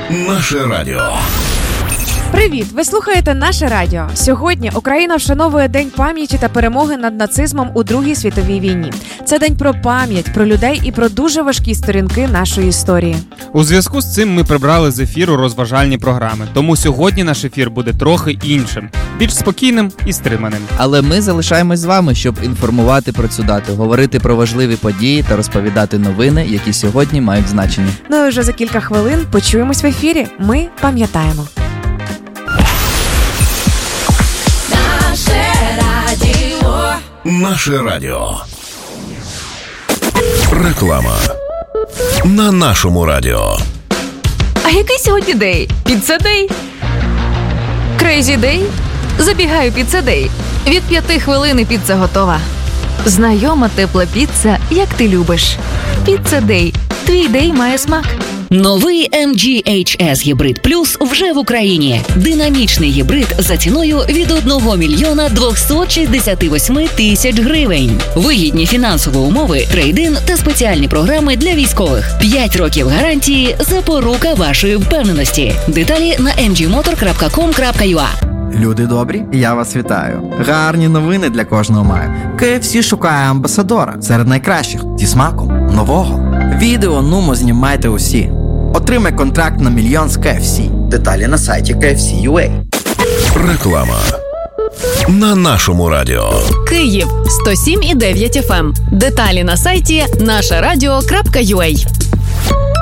Наше радіо. Привіт! Ви слухаєте Наше радіо. Сьогодні Україна вшановує День пам'яті та перемоги над нацизмом у Другій світовій війні. Це день про пам'ять, про людей і про дуже важкі сторінки нашої історії. У зв'язку з цим ми прибрали з ефіру розважальні програми. Тому сьогодні наш ефір буде трохи іншим, більш спокійним і стриманим. Але ми залишаємось з вами, щоб інформувати про цю дату, говорити про важливі події та розповідати новини, які сьогодні мають значення. Ну і вже за кілька хвилин почуємось в ефірі. Ми пам'ятаємо. Наше радіо. Реклама на нашому радіо. А який сьогодні день? Піцца-дей? Крейзі-дей? Забігаю піцца-дей. Від 5 хвилин і піца готова. Знайома тепла піца, як ти любиш. Піцца-дей. Твій дей має смак. Новий MG HS Hybrid Plus вже в Україні. Динамічний гібрид за ціною від 1 мільйона 268 тисяч гривень. Вигідні фінансові умови, трейд-ін та спеціальні програми для військових. 5 років гарантії – запорука вашої впевненості. Деталі на mgmotor.com.ua. Люди добрі, я вас вітаю. Гарні новини для кожного маю. KFC шукає амбасадора серед найкращих зі смаком нового. Відео нумо знімайте усі. Отримай контракт на 1 мільйон з KFC. Деталі на сайті KFC.ua. Реклама на нашому радіо. Київ 107,9 FM. Деталі на сайті нашарадіо.ua.